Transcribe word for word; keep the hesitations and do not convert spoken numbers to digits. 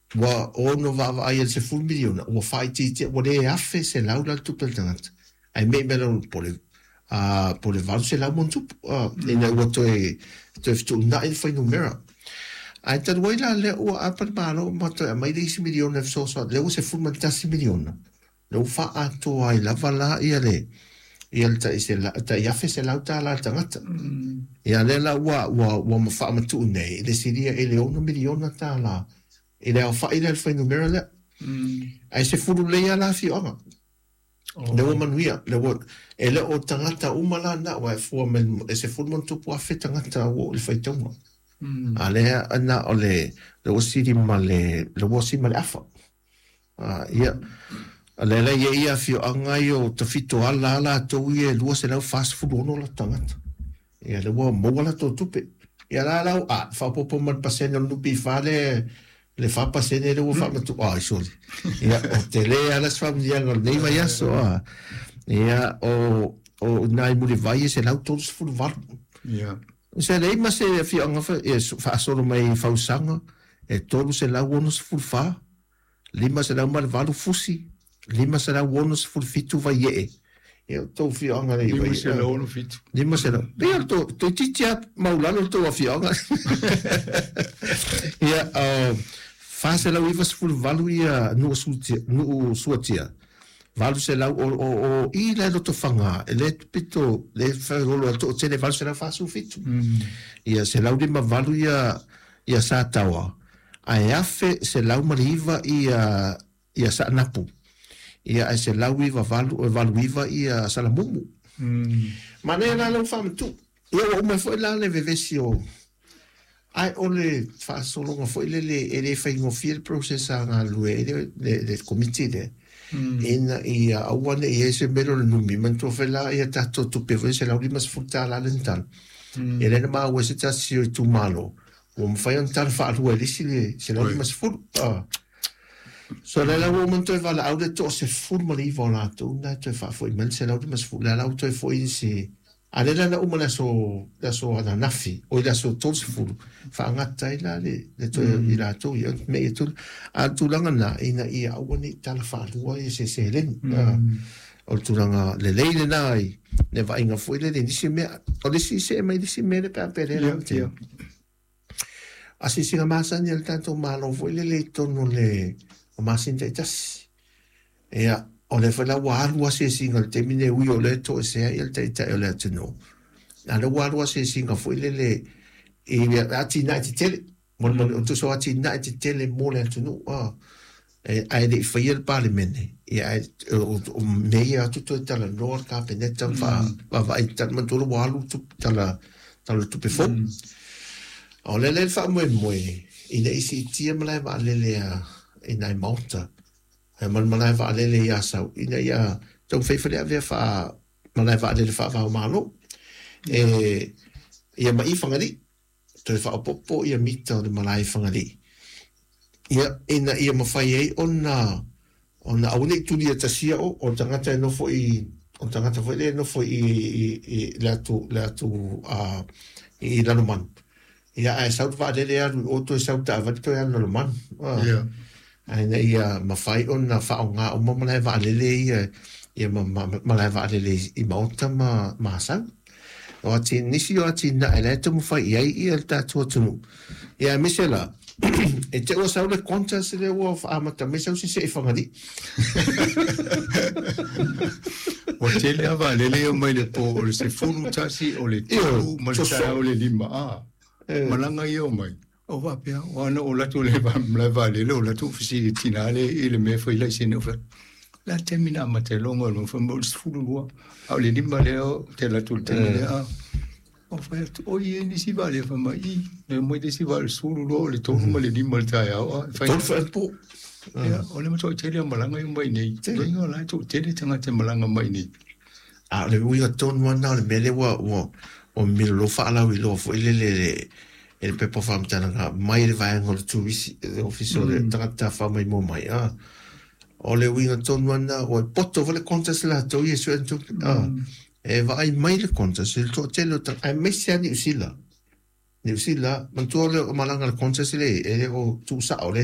wa ono va va ai se full miliona wa fai ti ti wa le affe se laula tu pel tangat ai me me lo pole a pole va se la montu e na wa to e to to na il fai numero ai ta wa la le o a per malo ma to mai dei milioni so so le se full ma tasi miliona lo fa a to ai la vala ia le ia ta se la ta ia fe se la ta la tangat ia le la wa wa wa ma fa ma tu nei le siria e le ono miliona ta la e le fa ile fa numero le ai se fulu le ala fi ona le o manuia le o e le o tangata umala na wa fu men e se fulu mon tu po fa tangata o le fa tonga ale ana ole le o siri male le o siri male afa ah ia ale le ia ia fi anga yo to fito ala ala to ie lu se le fast food no la tangata ia le o mo la to tupe ia la la a fa popo man paseno no bi fale le fa pasene le o fa tu ah sorry ia o tele ala swa dia no nei vai aso ia o o nai mu le vai se la to food var ia se le ma se fi anga fa e fa solo mai fa usanga e todo se la wonos food fa lima se la mal valu fusi lima se la wonos food fitu vai e e to fi anga le vai se la wonos fitu lima se la bel to to titia maulano to fi anga ia fa se la vivas full valu ia no sutia no suatia valu se la o o o i le to fanga le pito le fa lo to se le valu se la fa su fitu ia se la di ma valu ia ia sa tawa ai afe se la mariva ia ia sa napu ia se la viva valu valu viva ia sa la mumu manera lo fam tu ia o me foi la le vevesio ai ole fa solo nga foi le le ele fa ngo fiel processa nga lue le le comité de in i a one e se mero no mi mento fela ia tato tu pe se la ultima sfrutta la lentan ele na ma o se ta si tu malo o mo fa un tal fa lue le si se la ultima sfrutta so le la o mento va la aude to se furma li vola tu na to fa foi men se la ultima sfrutta la auto foi si ale la na umana so la so ana nafi o la so tons fulu fa ngata ila le le to ila to yo me to a tu langa na ina ia o ni tala fa lu e se se len o tu langa le le le nai ne va inga foi le ni se me o le si se me di se me le pa pere le asi singa masa ni el tanto malo foi le le to no le o masin te tas ea o le fala walua se singa te mine ui o le to se ai el te te o le tino na le walua se singa foi le le e ati na te tele mo mo tu so ati na te tele mo le tino ah e ai le foi el parliamento e ai o meia tutto tala nor ka peneta fa va va itar man tolo walu tu tala tala tu pe fo o le le fa mo mo ina isi tia mala va le le e nai malta e man malai va le le ya sa ina ya tau fei fa le fa malai va le fa va malo e ia mai fangari to fa popo ia mita de malai fangari ia ina ia ma fai ei ona ona au nei tu dia tasia o o tangata no foi o tangata foi le no foi i la tu la tu a i la no man ia ai sa va le le o to sa ta va to ya no man ia ai nei ia ma fai ona fa nga o ma malai va le le ia ia ma malai va le le i mauta ma ma sa o ati nisi o ati na ele te mo fai ia ia ta tu tu ia misela e te o sa le conta se le o fa ma ta me sa si se fangari o te le va le le o mai le po o se funu tasi o le tu ma sa o le lima a malanga ia o mai o va pia o no o la tu le va la va le lo la tu fisi tinale e le me foi la sine o la termina ma te longo lo fa mo fulu lo o le lima le o te la tu te le a o fa o ye ni si va le fa mai le mo de si va el sulu lo le to mo le lima ta ya o fa fa po ya o le mo to te le malanga i mai nei to ingo la tu te le tanga te malanga mai nei a le ui a ton wana le mele wa o o mi lo fa la wi lo fo le le e pe po fam tana mai le vai ngol tu visi ofiso de trata fa mai mo mai ah o le winga ton wana o poto vole contest la to yeso en ah e vai mai le contest il to telo tra ai messi ani usila ni usila man to le malanga le contest le e o tu sa o le